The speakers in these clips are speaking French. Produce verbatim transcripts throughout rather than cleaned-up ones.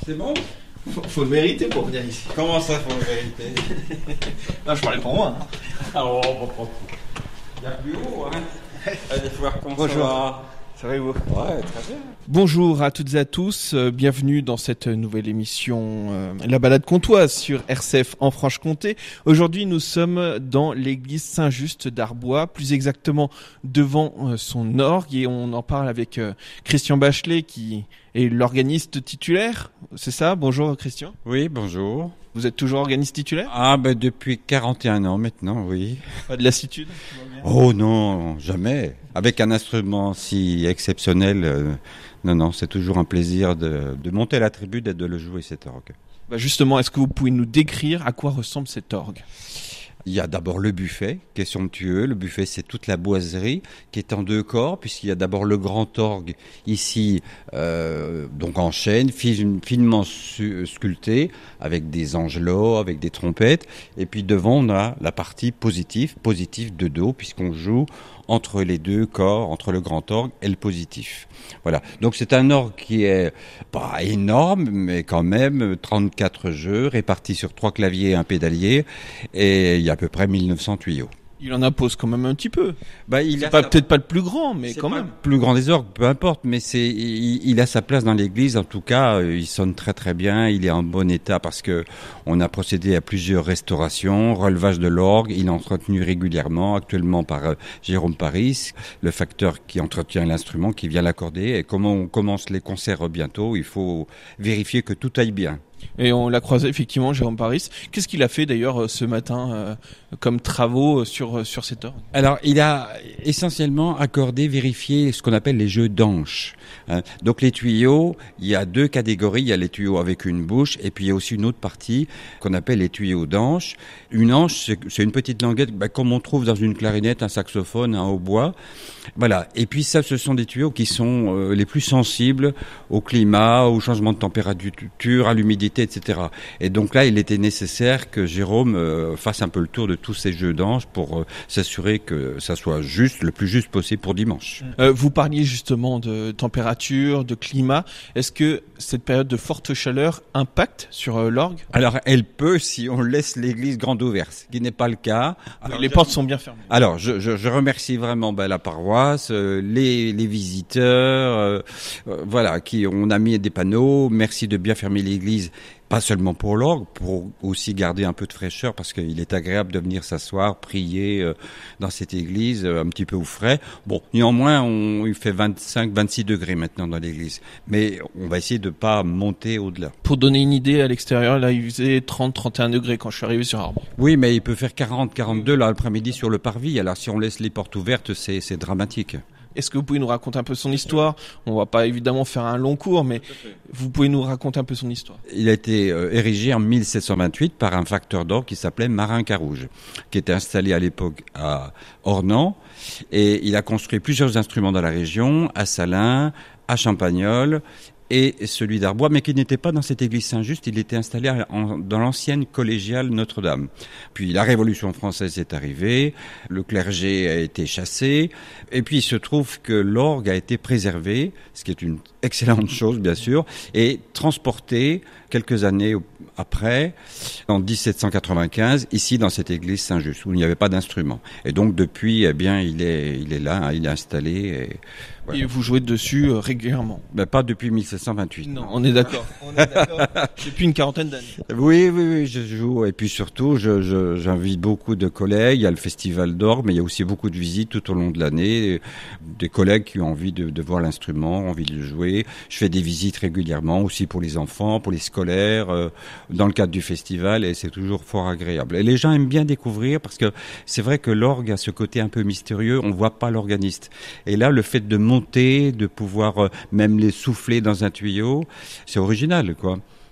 C'est bon? Faut, faut le mériter pour venir ici. Comment ça, faut le mériter? Non, je parlais pour moi. Hein. Alors, on va prendre tout. Il y a plus haut, hein? Allez voir comment Bonjour. ça va. Ça va et vous? Ouais, très bien. Bonjour à toutes et à tous, euh, bienvenue dans cette nouvelle émission euh, La Balade Comtoise sur R C F en Franche-Comté. Aujourd'hui nous sommes dans l'église Saint-Just d'Arbois, plus exactement devant euh, son orgue, et on en parle avec euh, Christian Bachelet qui est l'organiste titulaire, c'est ça? Bonjour Christian. Oui, bonjour. Vous êtes toujours organiste titulaire? Ah, ben depuis quarante et un ans maintenant, oui. Pas de lassitude? Oh non, jamais. Avec un instrument si exceptionnel, euh, non, non, c'est toujours un plaisir de, de monter à la tribune et de le jouer, cet orgue. Bah justement, est-ce que vous pouvez nous décrire à quoi ressemble cet orgue? Il y a d'abord le buffet, qui est somptueux. Le buffet, c'est toute la boiserie, qui est en deux corps, puisqu'il y a d'abord le grand orgue, ici, euh, donc en chêne, fin, finement su, sculpté, avec des angelots, avec des trompettes. Et puis devant, on a la partie positive, positive de dos, puisqu'on joue entre les deux corps, entre le grand orgue et le positif. Voilà. Donc c'est un orgue qui est pas énorme, mais quand même trente-quatre jeux répartis sur trois claviers et un pédalier, et il y a à peu près mille neuf cents tuyaux. Il en impose quand même un petit peu. Bah, il c'est a pas, sa... peut-être pas le plus grand, mais c'est quand pas même. Le plus grand des orgues, peu importe, mais c'est, il, il a sa place dans l'église. En tout cas, il sonne très très bien. Il est en bon état parce que on a procédé à plusieurs restaurations, relevage de l'orgue. Il est entretenu régulièrement, actuellement par euh, Jérôme Paris, le facteur qui entretient l'instrument, qui vient l'accorder. Et comme on commence les concerts bientôt, il faut vérifier que tout aille bien. Et on l'a croisé effectivement, Jérôme Paris. Qu'est-ce qu'il a fait d'ailleurs ce matin euh, comme travaux sur sur cet orgue? Alors, il a essentiellement accordé, vérifié ce qu'on appelle les jeux d'anches. Hein. Donc, les tuyaux, il y a deux catégories. Il y a les tuyaux avec une bouche, et puis il y a aussi une autre partie qu'on appelle les tuyaux d'anches. Une anche, c'est, c'est une petite languette, bah, comme on trouve dans une clarinette, un saxophone, un hautbois. Voilà. Et puis ça, ce sont des tuyaux qui sont euh, les plus sensibles au climat, au changement de température, à l'humidité, et cetera. Et donc là, il était nécessaire que Jérôme euh, fasse un peu le tour de tous ces jeux d'anges pour euh, s'assurer que ça soit juste, le plus juste possible pour dimanche. Euh, vous parliez justement de température, de climat. Est-ce que cette période de forte chaleur impacte sur euh, l'orgue? Alors, elle peut si on laisse l'église grande ouverte, ce qui n'est pas le cas. Alors, les portes sont bien fermées. Alors, je, je, je remercie vraiment ben, la paroisse, euh, les, les visiteurs, euh, euh, voilà, qui on a mis des panneaux. Merci de bien fermer l'église. Pas seulement pour l'orgue, pour aussi garder un peu de fraîcheur, parce qu'il est agréable de venir s'asseoir, prier euh, dans cette église, euh, un petit peu au frais. Bon, néanmoins, on, il fait vingt-cinq, vingt-six degrés maintenant dans l'église. Mais on va essayer de pas monter au-delà. Pour donner une idée, à l'extérieur, là, il faisait trente, trente et un degrés quand je suis arrivé sur Arbois. Oui, mais il peut faire quarante, quarante-deux là, l'après-midi sur le parvis. Alors, si on laisse les portes ouvertes, c'est, c'est dramatique. Est-ce que vous pouvez nous raconter un peu son histoire? On va pas évidemment faire un long cours, mais vous pouvez nous raconter un peu son histoire. Il a été euh, érigé en mille sept cent vingt-huit par un facteur d'orgue qui s'appelait Marin Carouge, qui était installé à l'époque à Ornans, et il a construit plusieurs instruments dans la région, à Salins, à Champagnole, et celui d'Arbois, mais qui n'était pas dans cette église Saint-Just, il était installé en, dans l'ancienne collégiale Notre-Dame. Puis la Révolution française est arrivée, le clergé a été chassé, et puis il se trouve que l'orgue a été préservé, ce qui est une excellente chose bien sûr, et transporté quelques années après, en dix-sept cent quatre-vingt-quinze, ici dans cette église Saint-Just, où il n'y avait pas d'instrument. Et donc depuis, eh bien, il est, il est là, hein, il est installé. Et, voilà. Et vous jouez dessus euh, régulièrement? Ben, pas depuis mille sept cent vingt-huit. Non, on est d'accord. On est d'accord. Depuis une quarantaine d'années. Oui, oui, oui, je joue. Et puis surtout, je, je, j'invite beaucoup de collègues. Il y a le festival d'orgue, mais il y a aussi beaucoup de visites tout au long de l'année. Des collègues qui ont envie de, de voir l'instrument, ont envie de le jouer. Je fais des visites régulièrement aussi pour les enfants, pour les scolaires, euh, dans le cadre du festival, et c'est toujours fort agréable. Et les gens aiment bien découvrir parce que c'est vrai que l'orgue a ce côté un peu mystérieux. On voit pas l'organiste. Et là, le fait de monter, de pouvoir euh, même les souffler dans un tuyau, c'est original, quoi.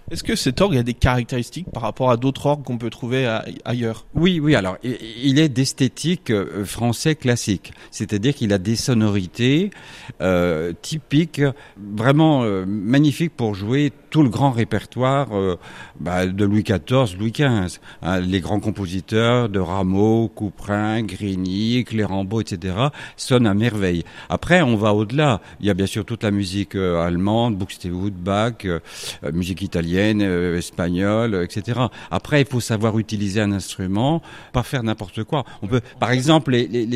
Est-ce que cet orgue a des caractéristiques par rapport à d'autres orgues qu'on peut trouver à, ailleurs? Oui, oui. Alors, il est d'esthétique français classique, c'est-à-dire qu'il a des sonorités euh, typiques, vraiment euh, magnifiques pour jouer tout le grand répertoire euh, bah, de Louis quatorze, Louis quinze. Hein, les grands compositeurs de Rameau, Couperin, Grigny, Clérambault, et cetera sonnent à merveille. Après, on va au-delà. Il y a bien sûr toute la musique euh, allemande, Buxtehude, Bach, euh, musique italienne, euh, espagnole, et cetera. Après, il faut savoir utiliser un instrument, pas faire n'importe quoi. On peut, par exemple, les, les,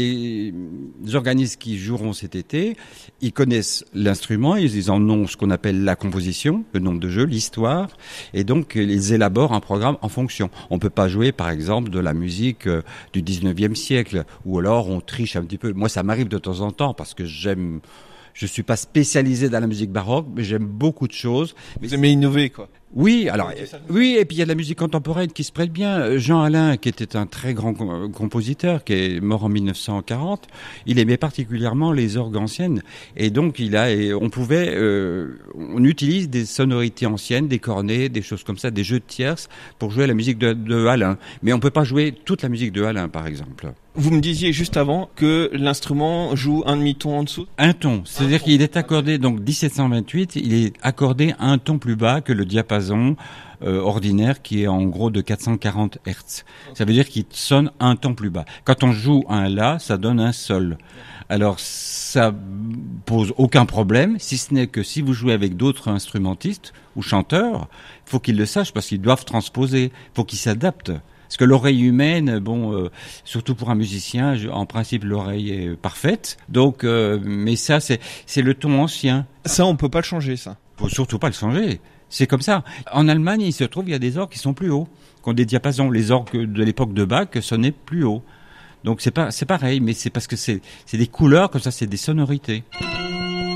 les organismes qui joueront cet été, ils connaissent l'instrument, ils en ont ce qu'on appelle la composition, le nombre de jeux, l'histoire, et donc ils élaborent un programme en fonction. On peut pas jouer, par exemple, de la musique euh, du dix-neuvième siècle, ou alors on triche un petit peu. Moi, ça m'arrive de temps en temps parce que j'aime. Je suis pas spécialisé dans la musique baroque, mais j'aime beaucoup de choses. Vous aimez innover, quoi. Oui, alors oui, et puis il y a de la musique contemporaine qui se prête bien. Jean Alain, qui était un très grand compositeur, qui est mort en mille neuf cent quarante, il aimait particulièrement les orgues anciennes, et donc il a, et on pouvait, euh, on utilise des sonorités anciennes, des cornets, des choses comme ça, des jeux de tierces pour jouer la musique de, de Alain. Mais on peut pas jouer toute la musique de Alain, par exemple. Vous me disiez juste avant que l'instrument joue un demi-ton en dessous. Un ton, c'est-à-dire qu'il est accordé, donc dix-sept cent vingt-huit, il est accordé un ton plus bas que le diapason euh, ordinaire qui est en gros de quatre cent quarante hertz. Ça veut dire qu'il sonne un ton plus bas. Quand on joue un la, ça donne un sol. Alors ça pose aucun problème, si ce n'est que si vous jouez avec d'autres instrumentistes ou chanteurs, il faut qu'ils le sachent parce qu'ils doivent transposer, il faut qu'ils s'adaptent. Parce que l'oreille humaine, bon, euh, surtout pour un musicien, je, en principe l'oreille est parfaite. Donc, euh, mais ça, c'est c'est le ton ancien. Ça, on peut pas le changer, ça. Faut surtout pas le changer. C'est comme ça. En Allemagne, il se trouve, il y a des orgues qui sont plus hauts, qui ont des diapasons. Les orgues de l'époque de Bach sonnaient plus haut. Donc c'est pas, c'est pareil, mais c'est parce que c'est c'est des couleurs comme ça, c'est des sonorités.